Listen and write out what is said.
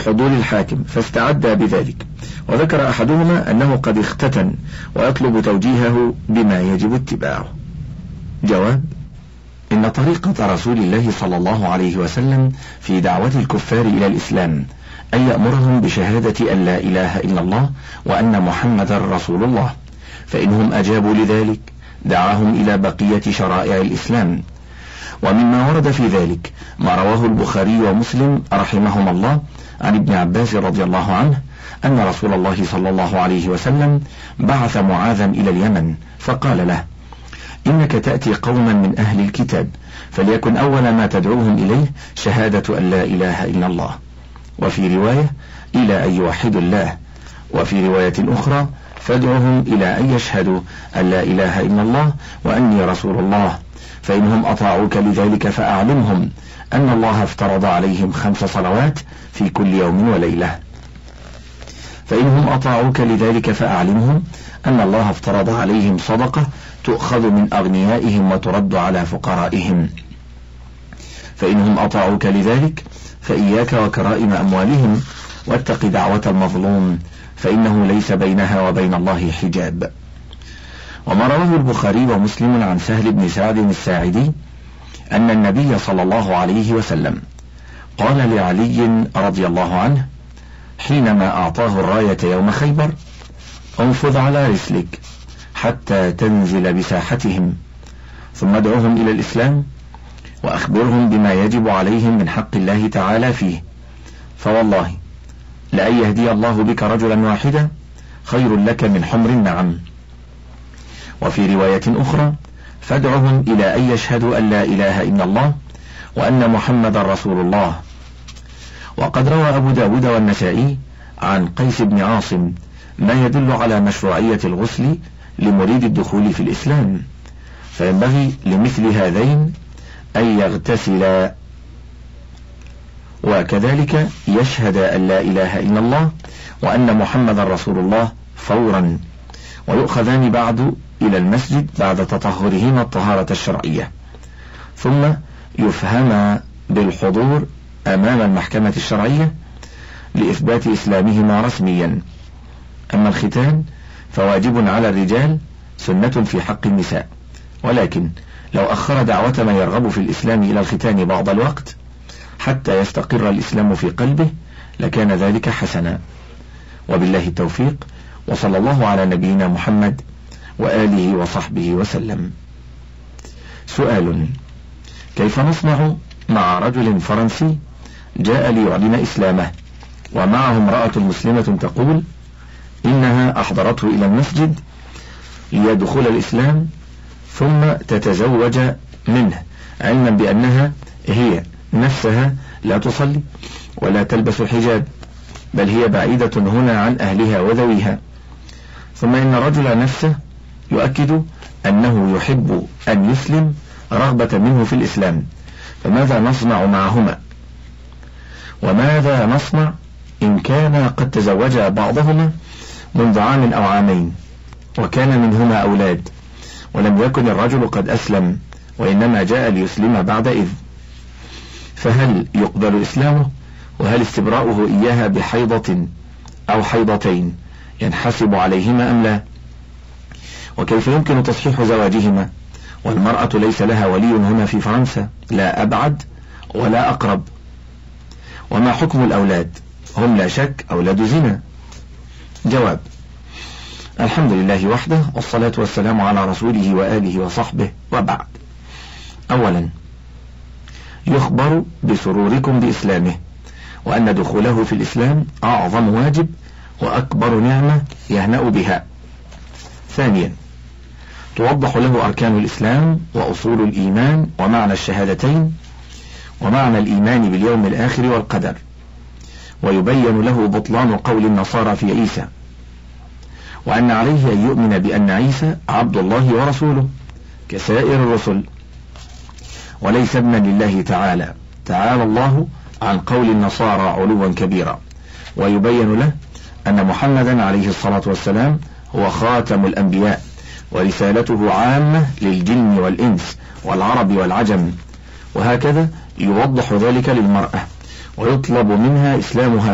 بحضور الحاكم فاستعد بذلك، وذكر أحدهما أنه قد اختتن ويطلب توجيهه بما يجب اتباعه. جواب: إن طريقة رسول الله صلى الله عليه وسلم في دعوة الكفار إلى الإسلام أن يأمرهم بشهادة أن لا إله إلا الله وأن محمدا رسول الله، فإنهم أجابوا لذلك دعاهم إلى بقية شرائع الإسلام. ومما ورد في ذلك ما رواه البخاري ومسلم رحمهما الله عن ابن عباس رضي الله عنه أن رسول الله صلى الله عليه وسلم بعث معاذا إلى اليمن فقال له: إنك تأتي قوما من أهل الكتاب، فليكن أول ما تدعوهم إليه شهادة أن لا إله إلا الله، وفي رواية إلى أن يوحدوا الله، وفي رواية أخرى فادعهم إلى أن يشهدوا أن لا إله إلا الله وأني رسول الله، فإنهم أطاعوك لذلك فأعلمهم أن الله افترض عليهم 5 صلوات في كل يوم وليلة. فإنهم أطاعوك لذلك فأعلمهم أن الله افترض عليهم صدقة تؤخذ من أغنيائهم وترد على فقرائهم. فإنهم أطاعوك لذلك فإياك وكرائم أموالهم، واتق دعوة المظلوم فإنه ليس بينها وبين الله حجاب. وما رواه البخاري ومسلم عن سهل بن سعد الساعدي أن النبي صلى الله عليه وسلم قال لعلي رضي الله عنه حينما أعطاه الراية يوم خيبر: انفذ على رسلك حتى تنزل بساحتهم، ثم ادعوهم إلى الإسلام وأخبرهم بما يجب عليهم من حق الله تعالى فيه، فوالله لأن يهدي الله بك رجلا واحدا خير لك من حمر النعم. وفي رواية أخرى: فادعهم إلى أن يشهدوا أن لا إله إلا الله وأن محمد رسول الله. وقد روى أبو داود والنسائي عن قيس بن عاصم ما يدل على مشروعية الغسل لمريد الدخول في الإسلام، فينبغي لمثل هذين أن يغتسلا، وكذلك يشهد أن لا إله إلا الله وأن محمد رسول الله فورا، ويؤخذان بعد إلى المسجد بعد تطهرهما الطهارة الشرعية، ثم يفهما بالحضور أمام المحكمة الشرعية لإثبات إسلامهما رسميا. أما الختان فواجب على الرجال سنة في حق النساء، ولكن لو أخر دعوة من يرغب في الإسلام إلى الختان بعض الوقت حتى يستقر الإسلام في قلبه لكان ذلك حسنا. وبالله التوفيق، وصلى الله على نبينا محمد وآله وصحبه وسلم. سؤال: كيف نصنع مع رجل فرنسي جاء ليعلن إسلامه ومعه امرأة مسلمة تقول إنها أحضرته إلى المسجد ليدخل الإسلام ثم تتزوج منه، علما بأنها هي نفسها لا تصلي ولا تلبس حجاب، بل هي بعيدة هنا عن أهلها وذويها، ثم إن الرجل نفسه يؤكد أنه يحب أن يسلم رغبة منه في الإسلام، فماذا نصنع معهما؟ وماذا نصنع إن كان قد تزوج بعضهما منذ عام أو عامين وكان منهما أولاد، ولم يكن الرجل قد أسلم وإنما جاء ليسلم بعد إذ، فهل يقبل إسلامه؟ وهل استبراؤه إياها بحيضة أو حيضتين ينحسب عليهما أم لا؟ وكيف يمكن تصحيح زواجهما والمرأة ليس لها ولي هنا في فرنسا، لا أبعد ولا أقرب؟ وما حكم الأولاد؟ هم لا شك أولاد زنا. جواب: الحمد لله وحده، والصلاة والسلام على رسوله وآله وصحبه، وبعد. أولا، يخبر بسروركم بإسلامه، وأن دخوله في الإسلام أعظم واجب وأكبر نعمة يهنأ بها. ثانيا، توضح له أركان الإسلام وأصول الإيمان ومعنى الشهادتين ومعنى الإيمان باليوم الآخر والقدر، ويبين له بطلان قول النصارى في عيسى، وأن عليه أن يؤمن بأن عيسى عبد الله ورسوله كسائر الرسل وليس ابنا لله تعالى، تعالى الله عن قول النصارى علوا كبيرا، ويبين له أن محمدا عليه الصلاة والسلام هو خاتم الأنبياء ورسالته عامة للجن والإنس والعرب والعجم، وهكذا يوضح ذلك للمرأة ويطلب منها إسلامها